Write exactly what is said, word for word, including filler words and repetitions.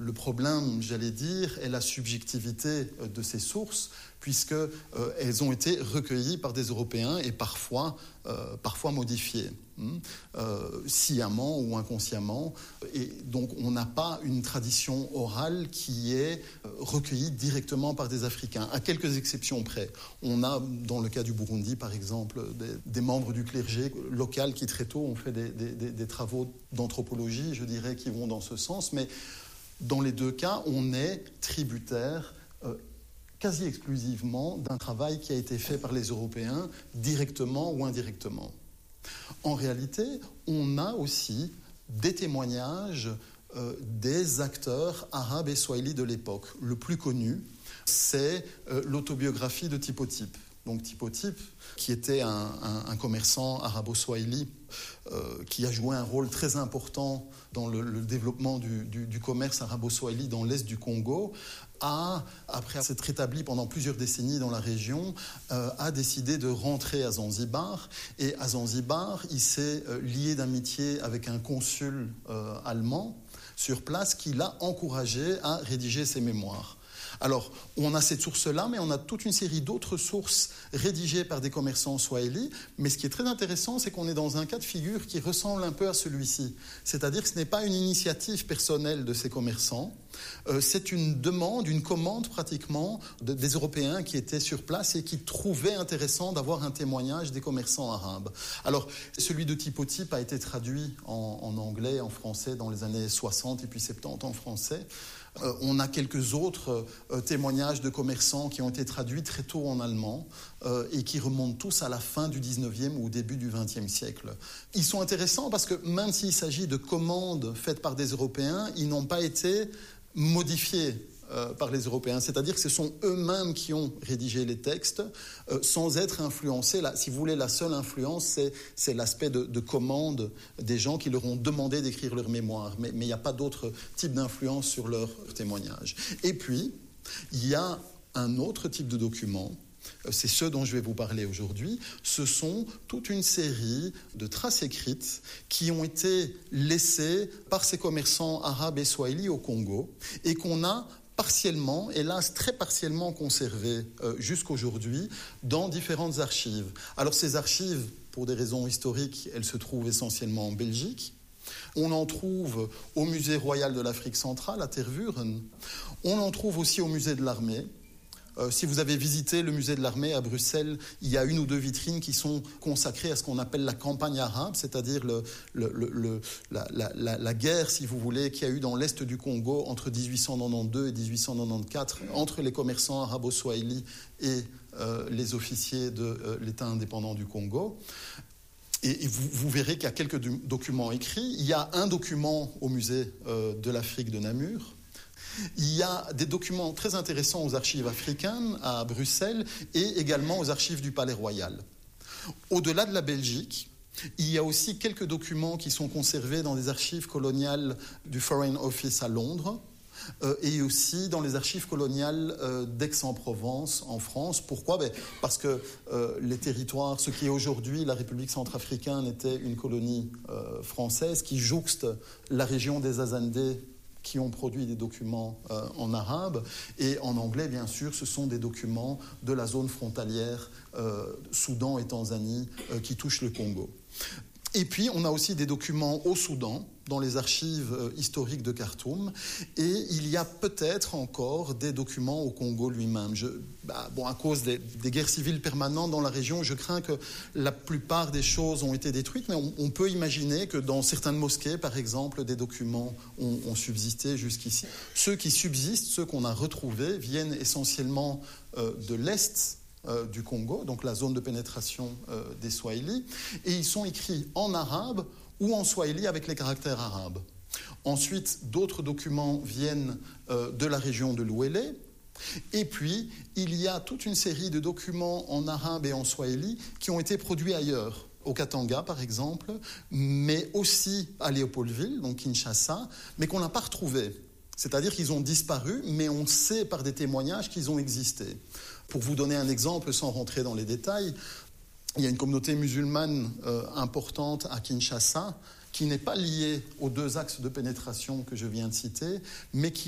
le problème, j'allais dire, est la subjectivité de ces sources, puisqu'elles euh, ont été recueillies par des Européens et parfois, euh, parfois modifiées, hein, euh, sciemment ou inconsciemment. Et donc, on n'a pas une tradition orale qui est recueillie directement par des Africains, à quelques exceptions près. On a, dans le cas du Burundi, par exemple, des, des membres du clergé local qui, très tôt, ont fait des, des, des travaux d'anthropologie, je dirais, qui vont dans ce sens. Mais dans les deux cas, on est tributaire euh, quasi exclusivement d'un travail qui a été fait par les Européens, directement ou indirectement. En réalité, on a aussi des témoignages euh, des acteurs arabes et swahili de l'époque. Le plus connu, c'est euh, l'autobiographie de Tipo Type. Donc Tipo Type, qui était un, un, un commerçant arabo-swahili, euh, qui a joué un rôle très important dans le, le développement du, du, du commerce arabo-swahili dans l'est du Congo, a, après s'être établi pendant plusieurs décennies dans la région, euh, a décidé de rentrer à Zanzibar. Et à Zanzibar, il s'est euh, lié d'amitié avec un consul euh, allemand sur place qui l'a encouragé à rédiger ses mémoires. Alors, on a cette source-là, mais on a toute une série d'autres sources rédigées par des commerçants swahili. Mais ce qui est très intéressant, c'est qu'on est dans un cas de figure qui ressemble un peu à celui-ci. C'est-à-dire que ce n'est pas une initiative personnelle de ces commerçants. Euh, c'est une demande, une commande pratiquement de, des Européens qui étaient sur place et qui trouvaient intéressant d'avoir un témoignage des commerçants arabes. Alors, celui de Tipo Type a été traduit en, en anglais, en français dans les années soixante et puis soixante-dix en français. Euh, on a quelques autres euh, témoignages de commerçants qui ont été traduits très tôt en allemand euh, et qui remontent tous à la fin du dix-neuvième ou au début du vingtième siècle. Ils sont intéressants parce que même s'il s'agit de commandes faites par des Européens, ils n'ont pas été modifiés euh, par les Européens. C'est-à-dire que ce sont eux-mêmes qui ont rédigé les textes euh, sans être influencés. Là, si vous voulez, la seule influence, c'est, c'est l'aspect de, de commande des gens qui leur ont demandé d'écrire leur mémoire. Mais, mais il n'y a pas d'autre type d'influence sur leur témoignage. Et puis, il y a un autre type de document. C'est ceux dont je vais vous parler aujourd'hui. Ce sont toute une série de traces écrites qui ont été laissées par ces commerçants arabes et swahili au Congo et qu'on a partiellement, hélas très partiellement conservées euh, jusqu'aujourd'hui dans différentes archives. Alors ces archives, pour des raisons historiques, elles se trouvent essentiellement en Belgique. On en trouve au Musée royal de l'Afrique centrale à Tervuren. On en trouve aussi au Musée de l'armée. Euh, si vous avez visité le musée de l'armée à Bruxelles, il y a une ou deux vitrines qui sont consacrées à ce qu'on appelle la campagne arabe, c'est-à-dire le, le, le, la, la, la, la guerre, si vous voulez, qu'il y a eu dans l'est du Congo entre dix-huit cent quatre-vingt-douze et dix-huit cent quatre-vingt-quatorze, entre les commerçants arabo-swahili et euh, les officiers de euh, l'État indépendant du Congo. Et vous, vous verrez qu'il y a quelques du- documents écrits. Il y a un document au musée euh, de l'Afrique de Namur. Il y a des documents très intéressants aux archives africaines à Bruxelles et également aux archives du Palais Royal. Au-delà de la Belgique, il y a aussi quelques documents qui sont conservés dans les archives coloniales du Foreign Office à Londres euh, et aussi dans les archives coloniales euh, d'Aix-en-Provence en France. Pourquoi ? Ben, parce que euh, les territoires, ce qui est aujourd'hui la République centrafricaine, était une colonie euh, française qui jouxte la région des Azandés qui ont produit des documents euh, en arabe. Et en anglais, bien sûr, ce sont des documents de la zone frontalière euh, Soudan et Tanzanie euh, qui touchent le Congo. Et puis, on a aussi des documents au Soudan, dans les archives euh, historiques de Khartoum, et il y a peut-être encore des documents au Congo lui-même. Je, bah, bon, à cause des, des guerres civiles permanentes dans la région, je crains que la plupart des choses ont été détruites, mais on, on peut imaginer que dans certaines mosquées, par exemple, des documents ont, ont subsisté jusqu'ici. Ceux qui subsistent, ceux qu'on a retrouvés, viennent essentiellement euh, de l'Est Euh, du Congo, donc la zone de pénétration euh, des Swahili, et ils sont écrits en arabe ou en Swahili avec les caractères arabes. Ensuite, d'autres documents viennent euh, de la région de l'Ouélé, et puis il y a toute une série de documents en arabe et en Swahili qui ont été produits ailleurs, au Katanga par exemple, mais aussi à Léopoldville, donc Kinshasa, mais qu'on n'a pas retrouvés. C'est-à-dire qu'ils ont disparu, mais on sait par des témoignages qu'ils ont existé. Pour vous donner un exemple, sans rentrer dans les détails, il y a une communauté musulmane euh, importante à Kinshasa qui n'est pas liée aux deux axes de pénétration que je viens de citer, mais qui